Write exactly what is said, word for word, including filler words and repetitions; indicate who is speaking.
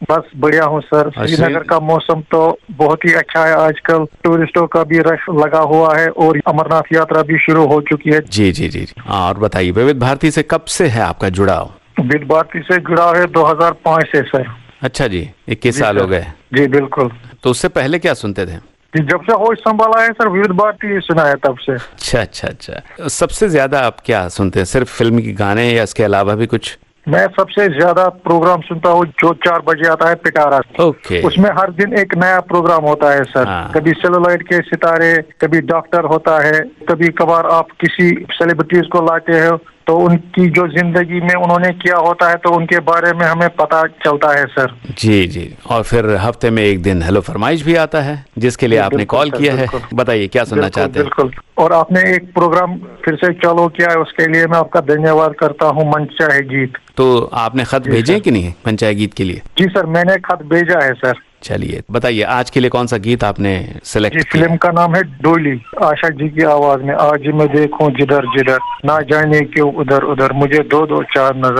Speaker 1: बस बढ़िया हूँ सर। श्रीनगर का मौसम तो बहुत ही अच्छा है, आजकल टूरिस्टों का भी रश लगा हुआ है और अमरनाथ यात्रा भी शुरू हो चुकी है।
Speaker 2: जी जी जी। और बताइए, विविध भारती से कब से है आपका जुड़ाव?
Speaker 1: विविध भारती से जुड़ा है दो हज़ार पाँच से सर।
Speaker 2: अच्छा जी, इक्कीस साल हो गए।
Speaker 1: जी बिल्कुल।
Speaker 2: तो उससे पहले क्या सुनते थे?
Speaker 1: जब से होश संभाला है सर, विविध भारती सुना है तब से।
Speaker 2: अच्छा अच्छा अच्छा। सबसे ज्यादा आप क्या सुनते हैं, सिर्फ फिल्म के गाने या इसके अलावा भी कुछ?
Speaker 1: मैं सबसे ज्यादा प्रोग्राम सुनता हूँ जो चार बजे आता है पिटारा।
Speaker 2: ओके।
Speaker 1: उसमें हर दिन एक नया प्रोग्राम होता है सर।
Speaker 2: हाँ।
Speaker 1: कभी सेलुलाइट के सितारे, कभी डॉक्टर होता है, कभी कभार आप किसी सेलिब्रिटीज को लाते हो तो उनकी जो जिंदगी में उन्होंने किया होता है तो उनके बारे में हमें पता चलता है सर।
Speaker 2: जी जी। और फिर हफ्ते में एक दिन हेलो फरमाइश भी आता है, जिसके लिए आपने कॉल किया है। बताइए क्या सुनना चाहते हैं?
Speaker 1: बिल्कुल। और आपने एक प्रोग्राम फिर से चालू किया है, उसके लिए मैं आपका धन्यवाद करता हूँ। मन चाहे गीत।
Speaker 2: तो आपने खत भेजे कि नहीं पंचायत गीत के लिए?
Speaker 1: जी सर, मैंने खत भेजा है सर।
Speaker 2: चलिए बताइए, आज के लिए कौन सा गीत आपने सिलेक्ट किया?
Speaker 1: फिल्म का नाम है डोली, आशा जी की आवाज में। आज मैं देखूं जिधर जिधर, ना जाने क्यों उधर उधर, मुझे दो दो चार नजर।